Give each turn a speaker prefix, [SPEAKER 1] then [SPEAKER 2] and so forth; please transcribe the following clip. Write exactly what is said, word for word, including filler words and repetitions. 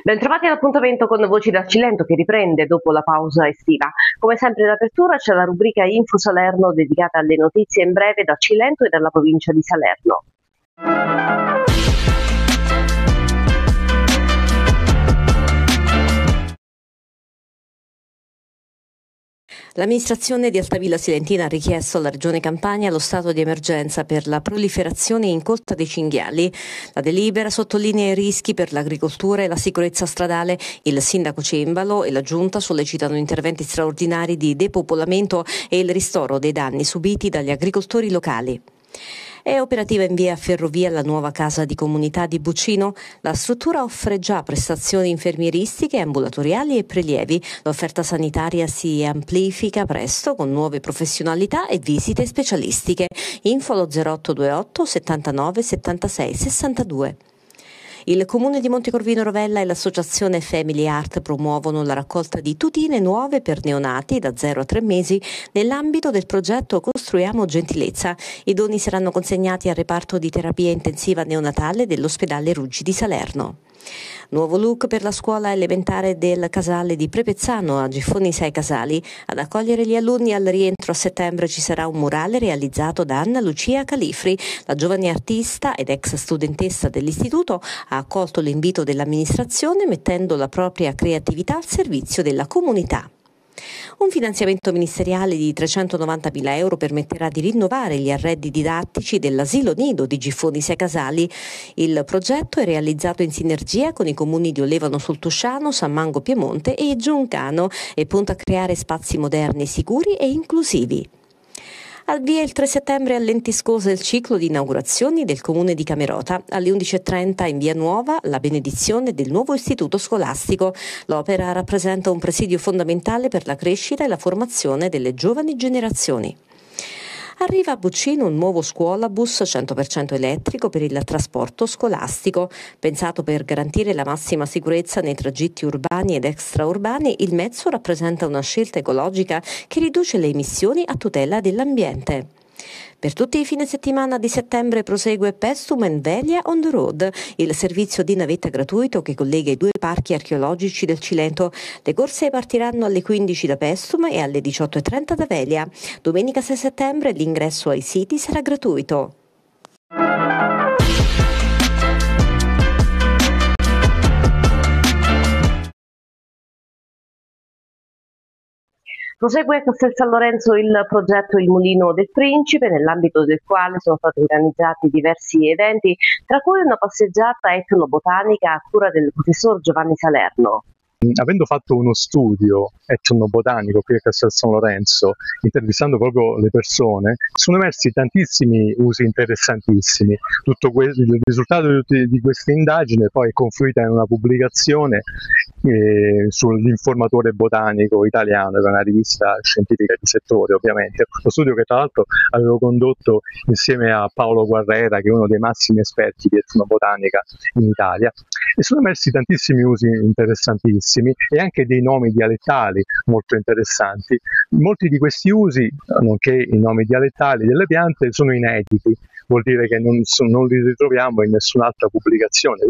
[SPEAKER 1] Bentrovati all'appuntamento con Voci dal Cilento che riprende dopo la pausa estiva. Come sempre in apertura c'è la rubrica Info Salerno dedicata alle notizie in breve da Cilento e dalla provincia di Salerno.
[SPEAKER 2] L'amministrazione di Altavilla Silentina ha richiesto alla Regione Campania lo stato di emergenza per la proliferazione incolta dei cinghiali. La delibera sottolinea i rischi per l'agricoltura e la sicurezza stradale. Il sindaco Cembalo e la Giunta sollecitano interventi straordinari di depopolamento e il ristoro dei danni subiti dagli agricoltori locali. È operativa in via Ferrovia la nuova casa di comunità di Buccino. La struttura offre già prestazioni infermieristiche, ambulatoriali e prelievi. L'offerta sanitaria si amplifica presto con nuove professionalità e visite specialistiche. Info allo zero otto due otto settantanove settantasei sessantadue. Il Comune di Montecorvino Rovella e l'associazione Family Art promuovono la raccolta di tutine nuove per neonati da zero a tre mesi nell'ambito del progetto Costruiamo Gentilezza. I doni saranno consegnati al reparto di terapia intensiva neonatale dell'ospedale Ruggi di Salerno. Nuovo look per la scuola elementare del Casale di Prepezzano a Giffoni sei Casali. Ad accogliere gli alunni al rientro a settembre ci sarà un murale realizzato da Anna Lucia Califri. La giovane artista ed ex studentessa dell'istituto ha accolto l'invito dell'amministrazione mettendo la propria creatività al servizio della comunità. Un finanziamento ministeriale di trecentonovantamila euro permetterà di rinnovare gli arredi didattici dell'asilo nido di Giffoni sei Casali. Il progetto è realizzato in sinergia con i comuni di Olevano sul Tusciano, San Mango Piemonte e Giuncano e punta a creare spazi moderni, sicuri e inclusivi. Al via il tre settembre a Lentiscosa il ciclo di inaugurazioni del Comune di Camerota. Alle undici e trenta in Via Nuova la benedizione del nuovo istituto scolastico. L'opera rappresenta un presidio fondamentale per la crescita e la formazione delle giovani generazioni. Arriva a Buccino un nuovo scuolabus cento per cento elettrico per il trasporto scolastico. Pensato per garantire la massima sicurezza nei tragitti urbani ed extraurbani, il mezzo rappresenta una scelta ecologica che riduce le emissioni a tutela dell'ambiente. Per tutti i fine settimana di settembre prosegue Pestum and Velia on the Road, il servizio di navetta gratuito che collega i due parchi archeologici del Cilento. Le corse partiranno alle quindici da Pestum e alle diciotto e trenta da Velia. Domenica sei settembre l'ingresso ai siti sarà gratuito.
[SPEAKER 1] Prosegue a Castel San Lorenzo il progetto Il Mulino del Principe, nell'ambito del quale sono stati organizzati diversi eventi, tra cui una passeggiata etnobotanica a cura del professor Giovanni Salerno.
[SPEAKER 3] Avendo fatto uno studio etnobotanico qui a Castel San Lorenzo, intervistando proprio le persone, sono emersi tantissimi usi interessantissimi. Tutto questo, il risultato di, di questa indagine poi è confluita in una pubblicazione eh, sull'Informatore Botanico Italiano, che è una rivista scientifica di settore ovviamente. Lo studio che tra l'altro avevo condotto insieme a Paolo Guarrera, che è uno dei massimi esperti di etnobotanica in Italia, e sono emersi tantissimi usi interessantissimi e anche dei nomi dialettali molto interessanti. Molti di questi usi, nonché i nomi dialettali delle piante, sono inediti, vuol dire che non, so, non li ritroviamo in nessun'altra pubblicazione.